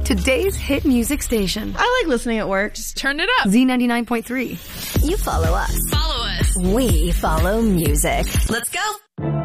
today's hit music station. I like listening at work. Just turn it up. Z99.3. You follow us. Follow us. We follow music. Let's go.